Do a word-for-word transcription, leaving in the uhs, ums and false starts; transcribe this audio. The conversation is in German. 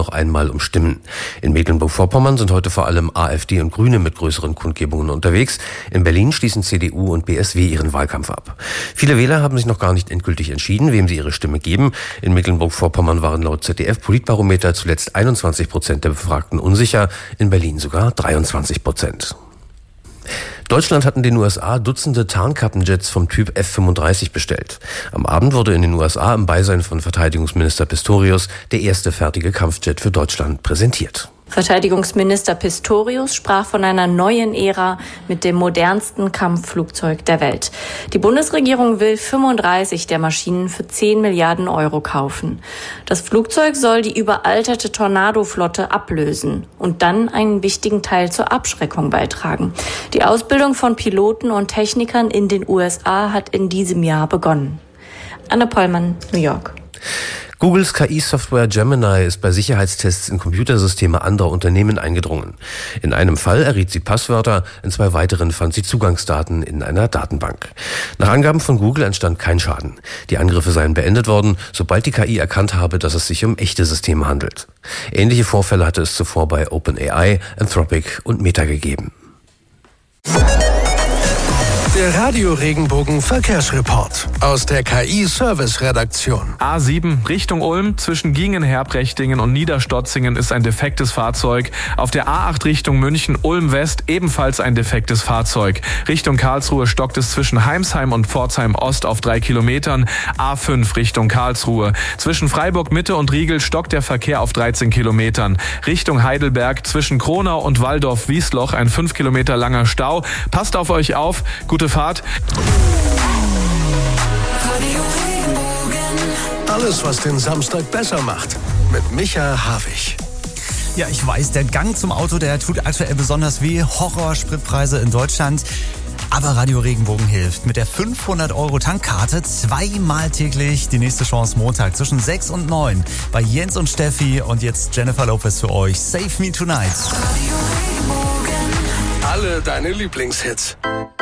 noch einmal um Stimmen. In Mecklenburg-Vorpommern sind heute vor allem AfD und Grüne mit größeren Kundgebungen unterwegs. In Berlin schließen C D U und B S W ihren Wahlkampf ab. Viele Wähler haben sich noch gar nicht endgültig entschieden, wem sie ihre Stimme geben. In Mecklenburg-Vorpommern waren laut Z D F-Politbarometer zuletzt einundzwanzig Prozent der Befragten unsicher, in Berlin sogar dreiundzwanzig Prozent. Deutschland hat in den U S A Dutzende Tarnkappenjets vom Typ F fünfunddreißig bestellt. Am Abend wurde in den U S A im Beisein von Verteidigungsminister Pistorius der erste fertige Kampfjet für Deutschland präsentiert. Verteidigungsminister Pistorius sprach von einer neuen Ära mit dem modernsten Kampfflugzeug der Welt. Die Bundesregierung will fünfunddreißig der Maschinen für zehn Milliarden Euro kaufen. Das Flugzeug soll die überalterte Tornado-Flotte ablösen und dann einen wichtigen Teil zur Abschreckung beitragen. Die Ausbildung von Piloten und Technikern in den U S A hat in diesem Jahr begonnen. Anne Pollmann, New York. Googles K I-Software Gemini ist bei Sicherheitstests in Computersysteme anderer Unternehmen eingedrungen. In einem Fall erriet sie Passwörter, in zwei weiteren fand sie Zugangsdaten in einer Datenbank. Nach Angaben von Google entstand kein Schaden. Die Angriffe seien beendet worden, sobald die K I erkannt habe, dass es sich um echte Systeme handelt. Ähnliche Vorfälle hatte es zuvor bei OpenAI, Anthropic und Meta gegeben. Der Radio-Regenbogen Verkehrsreport aus der K I-Service-Redaktion. A sieben Richtung Ulm zwischen Gingen-Herbrechtingen und Niederstotzingen ist ein defektes Fahrzeug. Auf der A acht Richtung München Ulm-West ebenfalls ein defektes Fahrzeug. Richtung Karlsruhe stockt es zwischen Heimsheim und Pforzheim-Ost auf drei Kilometern. A fünf Richtung Karlsruhe. Zwischen Freiburg-Mitte und Riegel stockt der Verkehr auf dreizehn Kilometern. Richtung Heidelberg zwischen Kronau und Walldorf-Wiesloch ein fünf Kilometer langer Stau. Passt auf euch auf. Gute Fahrt. Alles, was den Samstag besser macht. Mit Micha Havig. Ja, ich weiß, der Gang zum Auto, der tut aktuell besonders weh. Horror-Spritpreise in Deutschland. Aber Radio Regenbogen hilft. Mit der fünfhundert Euro Tankkarte zweimal täglich die nächste Chance Montag zwischen sechs und neun bei Jens und Steffi. Und jetzt Jennifer Lopez für euch. Save Me Tonight. Alle deine Lieblingshits.